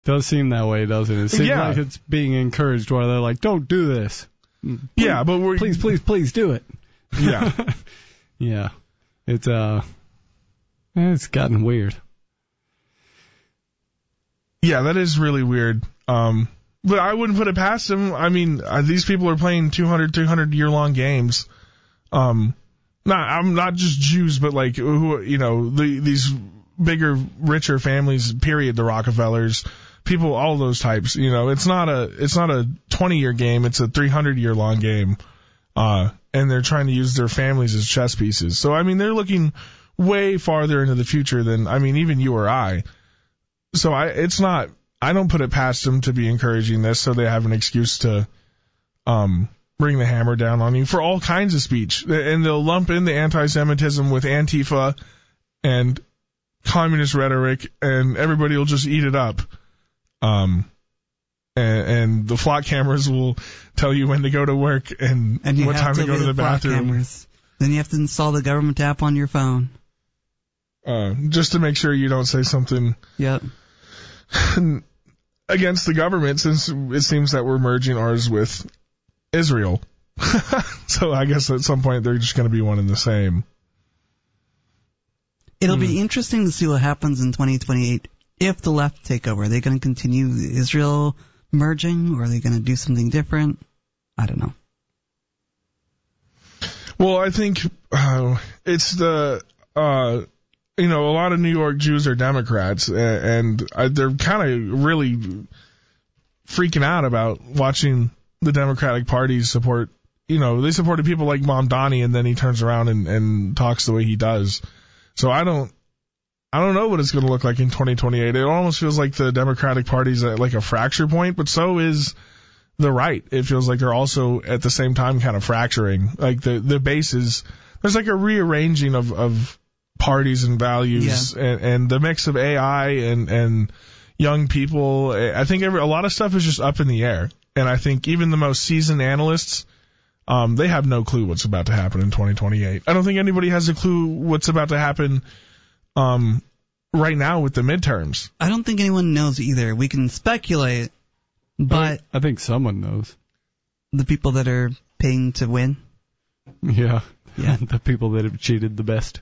Does seem that way, doesn't it? It seems like it's being encouraged where they're like, don't do this. Yeah, but please do it. Yeah. Yeah. It's gotten weird. Yeah, that is really weird. But I wouldn't put it past them. I mean, these people are playing 200, 300-year-long games. I'm not just Jews, but like who, these bigger, richer families. Period. The Rockefellers, people, all those types. It's not a 20-year game. It's a 300-year-long game. And they're trying to use their families as chess pieces. So I mean, they're looking way farther into the future than even you or I. So I don't put it past them to be encouraging this, so they have an excuse to bring the hammer down on you for all kinds of speech. And they'll lump in the anti-Semitism with Antifa and communist rhetoric, and everybody will just eat it up. And the flock cameras will tell you when to go to work and what time to go to the bathroom. Cameras. Then you have to install the government app on your phone. Just to make sure you don't say something against the government, since it seems that we're merging ours with Israel. So I guess at some point they're just going to be one and the same. It'll be interesting to see what happens in 2028 if the left take over. Are they going to continue Israel merging, or are they going to do something different? I don't know. Well, I think it's a lot of New York Jews are Democrats, and they're kind of really freaking out about watching the Democratic Party support. They supported people like Mamdani, and then he turns around and talks the way he does. So I don't know what it's going to look like in 2028. It almost feels like the Democratic Party's at like a fracture point, but so is the right. It feels like they're also at the same time kind of fracturing. Like the bases, there's like a rearranging of parties and values, and the mix of AI and young people. I think a lot of stuff is just up in the air. And I think even the most seasoned analysts, they have no clue what's about to happen in 2028. I don't think anybody has a clue what's about to happen right now with the midterms. I don't think anyone knows either. We can speculate, but I think someone knows. The people that are paying to win? Yeah. The people that have cheated the best.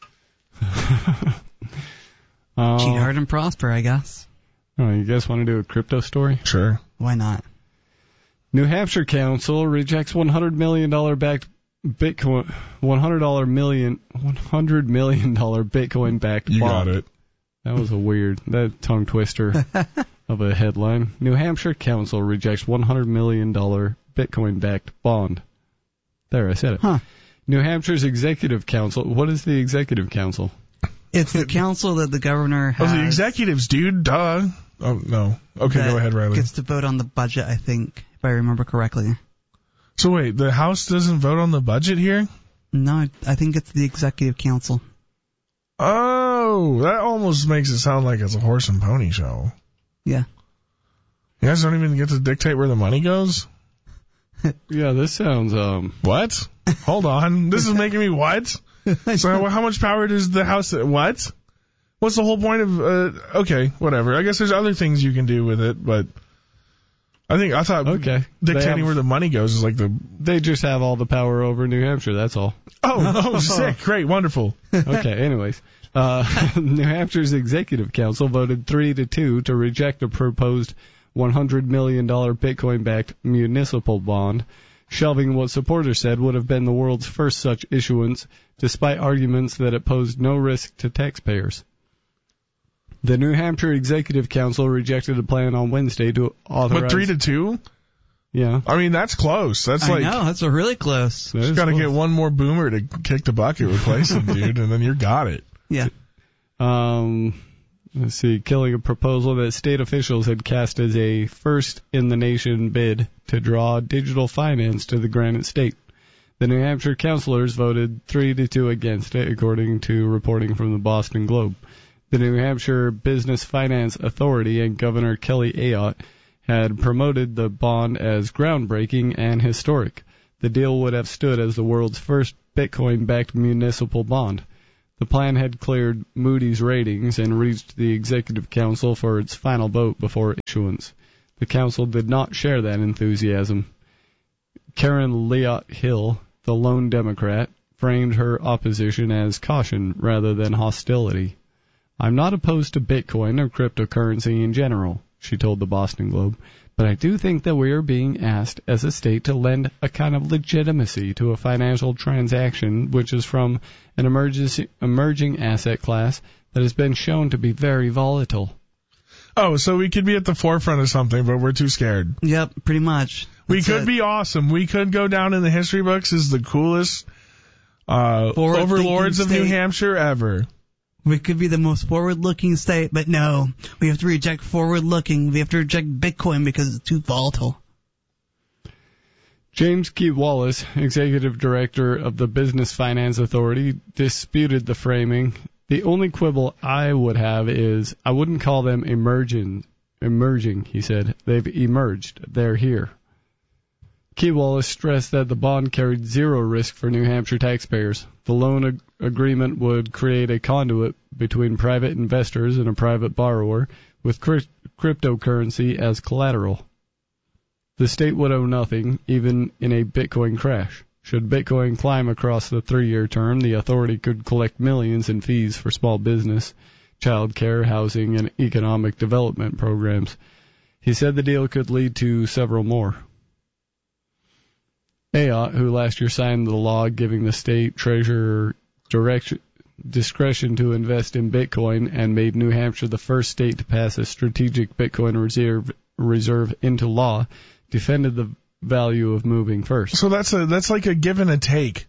Cheat hard and prosper, I guess. Oh, you guys want to do a crypto story? Sure. Why not? New Hampshire Council rejects $100 million backed Bitcoin, $100 million Bitcoin backed bond. You got it. That was that tongue twister of a headline. New Hampshire Council rejects $100 million Bitcoin backed bond. There, I said it. Huh. New Hampshire's Executive Council. What is the Executive Council? It's the council that the governor has. Oh, the executives, dude. Duh. Oh, no. Okay, go ahead, Riley. Gets to vote on the budget, I think, if I remember correctly. So wait, the House doesn't vote on the budget here? No, I think it's the Executive Council. Oh, that almost makes it sound like it's a horse and pony show. Yeah. You guys don't even get to dictate where the money goes? Yeah, this sounds, What? Hold on. This is making me what? So how much power does the House... What? What's the whole point of... okay, whatever. I guess there's other things you can do with it, but... I thought dictating where the money goes is like the... They just have all the power over New Hampshire, that's all. Oh, sick. Great. Wonderful. Okay, anyways. New Hampshire's Executive Council voted 3-2 to reject a proposed $100 million Bitcoin-backed municipal bond, shelving what supporters said would have been the world's first such issuance, despite arguments that it posed no risk to taxpayers. The New Hampshire Executive Council rejected a plan on Wednesday to authorize... But 3-2? Yeah. I mean, that's close. That's like... I know, that's really close. Just got to get one more boomer to kick the bucket, replace him, dude, and then you got it. Yeah. Let's see, killing a proposal that state officials had cast as a first-in-the-nation bid to draw digital finance to the Granite State. The New Hampshire councilors voted 3-2 against it, according to reporting from the Boston Globe. The New Hampshire Business Finance Authority and Governor Kelly Ayotte had promoted the bond as groundbreaking and historic. The deal would have stood as the world's first Bitcoin-backed municipal bond. The plan had cleared Moody's ratings and reached the Executive Council for its final vote before issuance. The Council did not share that enthusiasm. Karen Leott Hill, the lone Democrat, framed her opposition as caution rather than hostility. "I'm not opposed to Bitcoin or cryptocurrency in general," she told the Boston Globe, "but I do think that we are being asked as a state to lend a kind of legitimacy to a financial transaction which is from an emerging asset class that has been shown to be very volatile." Oh, so we could be at the forefront of something, but we're too scared. Yep, pretty much. We could be awesome. We could go down in the history books as the coolest overlords of New Hampshire ever. We could be the most forward-looking state, but no. We have to reject forward-looking. We have to reject Bitcoin because it's too volatile. James Key Wallace, executive director of the Business Finance Authority, disputed the framing. "The only quibble I would have is I wouldn't call them emerging, he said. They've emerged. They're here." Key Wallace stressed that the bond carried zero risk for New Hampshire taxpayers. The loan agreement would create a conduit between private investors and a private borrower with cryptocurrency as collateral. The state would owe nothing, even in a Bitcoin crash. Should Bitcoin climb across the 3-year term, the authority could collect millions in fees for small business, child care, housing, and economic development programs. He said the deal could lead to several more. Ayotte, who last year signed the law giving the state treasurer discretion to invest in Bitcoin and made New Hampshire the first state to pass a strategic Bitcoin reserve into law, defended the value of moving first. So that's like a give and a take.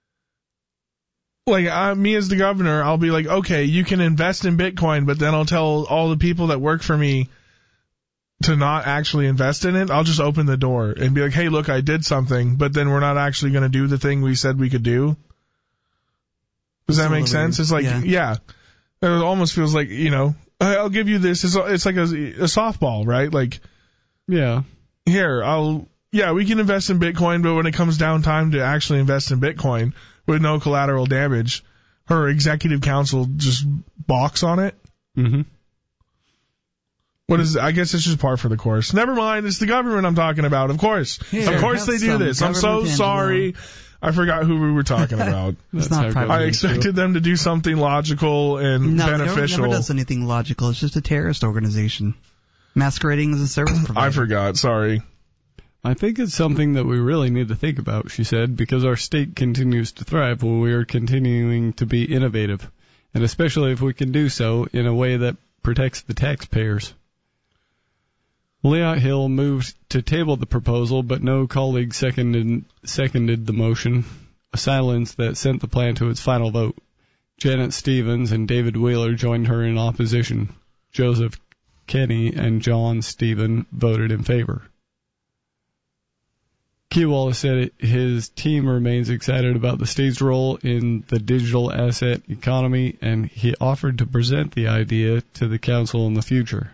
Like me as the governor, I'll be like, okay, you can invest in Bitcoin, but then I'll tell all the people that work for me to not actually invest in it. I'll just open the door and be like, hey, look, I did something, but then we're not actually going to do the thing we said we could do. Does that make sense? It's like, yeah. It almost feels like, I'll give you this. It's like a softball, right? Like, yeah, here, we can invest in Bitcoin, but when it comes down time to actually invest in Bitcoin with no collateral damage, her executive council just balks on it. Mm-hmm. What is it? I guess it's just par for the course. Never mind. It's the government I'm talking about. Of course. Of course they do this. I'm so sorry. I forgot who we were talking about. It's not private. I expected them to do something logical and beneficial. No, never does anything logical. It's just a terrorist organization masquerading as a service provider. I forgot. Sorry. I think it's something that we really need to think about, she said, because our state continues to thrive while we are continuing to be innovative, and especially if we can do so in a way that protects the taxpayers. Leott Hill moved to table the proposal, but no colleague seconded the motion, a silence that sent the plan to its final vote. Janet Stevens and David Wheeler joined her in opposition. Joseph Kenney and John Stephen voted in favor. Key Wallace said his team remains excited about the state's role in the digital asset economy, and he offered to present the idea to the council in the future.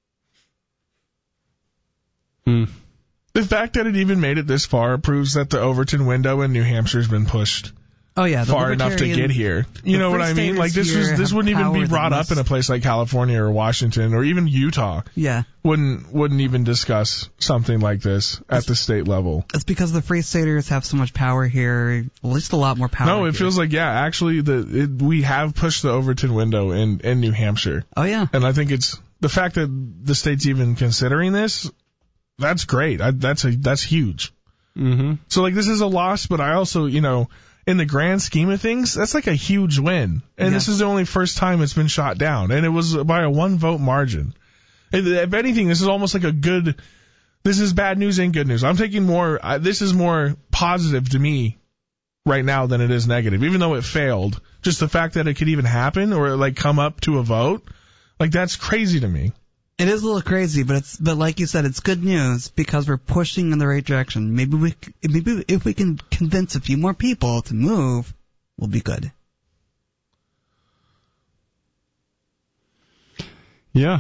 The fact that it even made it this far proves that the Overton window in New Hampshire has been pushed far enough to get here. You know what I mean? Like this wouldn't even be brought up in a place like California or Washington or even Utah. Yeah. Wouldn't even discuss something like this at the state level. It's because the Free Staters have so much power here, at least a lot more power. No, it feels like, actually we have pushed the Overton window in New Hampshire. Oh yeah. And I think it's the fact that the state's even considering this. That's great. That's huge. Mm-hmm. So like this is a loss, but I also, in the grand scheme of things, that's like a huge win. And this is the only first time it's been shot down, and it was by a 1-vote margin. If anything, this is almost like this is bad news and good news. I'm taking this is more positive to me right now than it is negative, even though it failed. Just the fact that it could even happen or like come up to a vote, like that's crazy to me. It is a little crazy, but like you said, it's good news because we're pushing in the right direction. Maybe if we can convince a few more people to move, we'll be good. Yeah.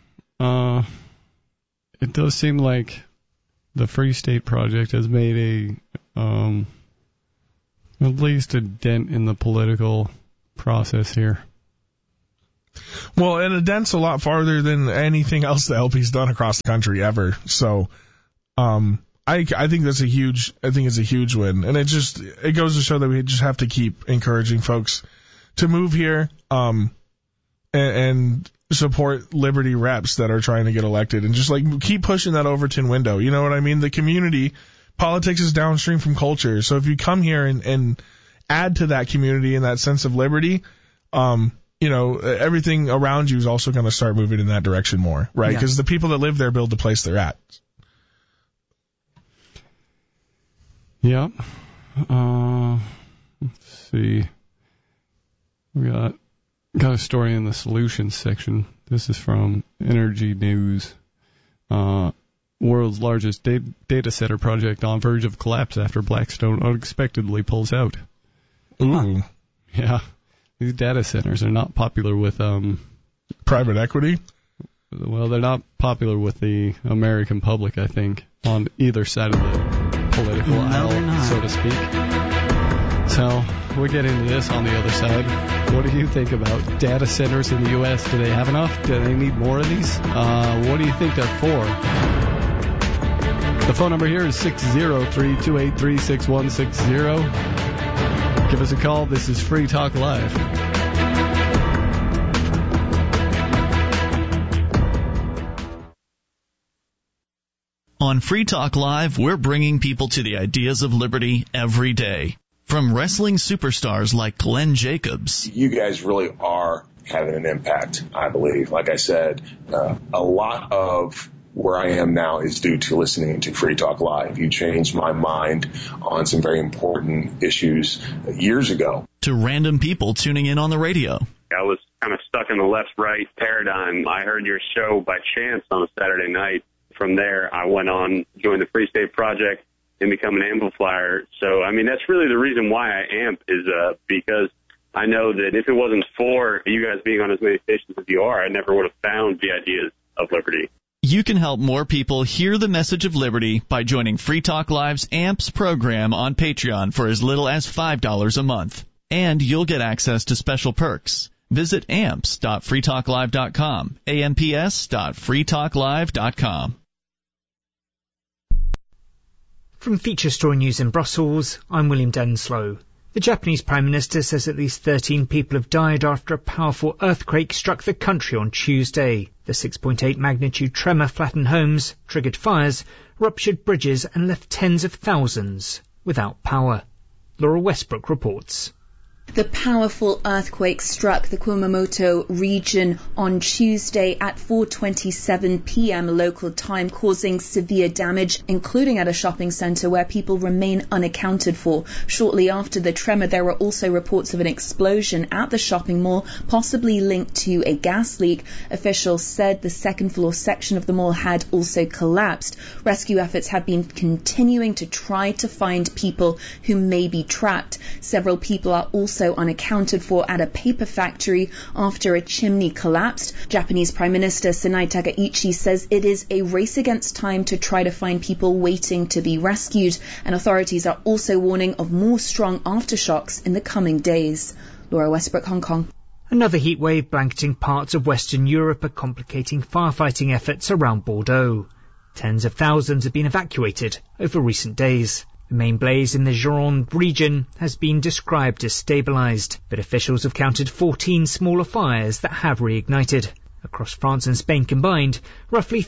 It does seem like the Free State Project has made at least a dent in the political process here. Well, and it dents a lot farther than anything else the LP's done across the country ever. So, I think it's a huge win. And it goes to show that we just have to keep encouraging folks to move here, and support Liberty reps that are trying to get elected, and just like keep pushing that Overton window. You know what I mean? The community politics is downstream from culture. So if you come here and add to that community and that sense of liberty, everything around you is also going to start moving in that direction more, right? Because the people that live there build the place they're at. Yep. Let's see. We got a story in the solutions section. This is from Energy News. World's largest data center project on verge of collapse after Blackstone unexpectedly pulls out. Ooh. Yeah. These data centers are not popular with private equity. Well, they're not popular with the American public, I think, on either side of the political aisle, so to speak. So we'll get into this on the other side. What do you think about data centers in the U.S.? Do they have enough? Do they need more of these? What do you think they're for? The phone number here is 603-283-6160. Give us a call. This is Free Talk Live. On Free Talk Live, we're bringing people to the ideas of liberty every day. From wrestling superstars like Glenn Jacobs. You guys really are having an impact, I believe. Like I said, a lot of where I am now is due to listening to Free Talk Live. You changed my mind on some very important issues years ago. To random people tuning in on the radio. I was kind of stuck in the left-right paradigm. I heard your show by chance on a Saturday night. From there, I went on, joined the Free State Project, and become an amplifier. So, I mean, that's really the reason why I amp is because I know that if it wasn't for you guys being on as many stations as you are, I never would have found the ideas of liberty. You can help more people hear the message of liberty by joining Free Talk Live's AMPS program on Patreon for as little as $5 a month. And you'll get access to special perks. Visit amps.freetalklive.com, amps.freetalklive.com. From Feature Story News in Brussels, I'm William Denslow. The Japanese Prime Minister says at least 13 people have died after a powerful earthquake struck the country on Tuesday. The 6.8 magnitude tremor flattened homes, triggered fires, ruptured bridges and left tens of thousands without power. Laura Westbrook reports. The powerful earthquake struck the Kumamoto region on Tuesday at 4:27 p.m. local time, causing severe damage, including at a shopping centre where people remain unaccounted for. Shortly after the tremor, there were also reports of an explosion at the shopping mall, possibly linked to a gas leak. Officials said the second-floor section of the mall had also collapsed. Rescue efforts have been continuing to try to find people who may be trapped. Several people are also unaccounted for at a paper factory after a chimney collapsed. Japanese Prime Minister Sanai Takaichi says it is a race against time to try to find people waiting to be rescued, and authorities are also warning of more strong aftershocks in the coming days. Laura Westbrook, Hong Kong. Another heatwave blanketing parts of Western Europe are complicating firefighting efforts around Bordeaux. Tens of thousands have been evacuated over recent days. The main blaze in the Gironde region has been described as stabilised, but officials have counted 14 smaller fires that have reignited. Across France and Spain combined, roughly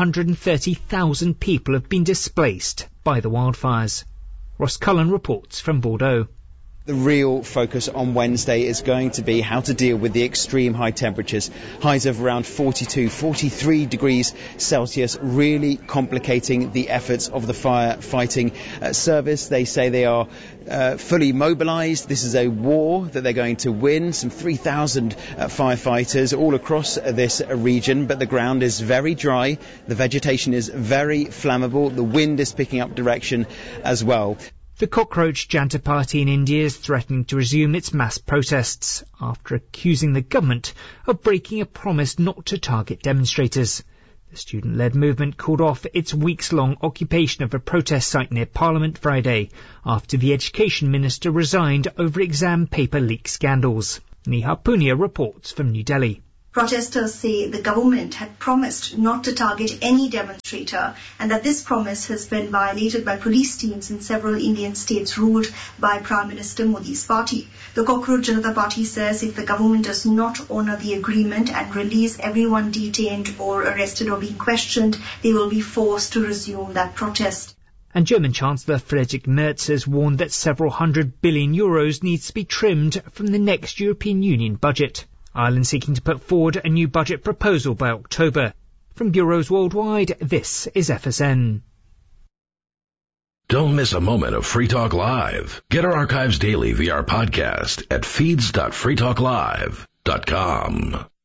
330,000 people have been displaced by the wildfires. Ross Cullen reports from Bordeaux. The real focus on Wednesday is going to be how to deal with the extreme high temperatures. Highs of around 42, 43 degrees Celsius, really complicating the efforts of the firefighting service. They say they are fully mobilised. This is a war that they're going to win. Some 3,000 firefighters all across this region, but the ground is very dry. The vegetation is very flammable. The wind is picking up direction as well. The Cockroach Janta Party in India is threatening to resume its mass protests after accusing the government of breaking a promise not to target demonstrators. The student-led movement called off its weeks-long occupation of a protest site near Parliament Friday after the education minister resigned over exam paper leak scandals. Neha Punia reports from New Delhi. Protesters say the government had promised not to target any demonstrator and that this promise has been violated by police teams in several Indian states ruled by Prime Minister Modi's party. The Cockroach Janata Party says if the government does not honour the agreement and release everyone detained or arrested or being questioned, they will be forced to resume that protest. And German Chancellor Friedrich Merz has warned that several €100 billion needs to be trimmed from the next European Union budget. Ireland seeking to put forward a new budget proposal by October. From bureaus worldwide, this is FSN. Don't miss a moment of Free Talk Live. Get our archives daily via our podcast at feeds.freetalklive.com.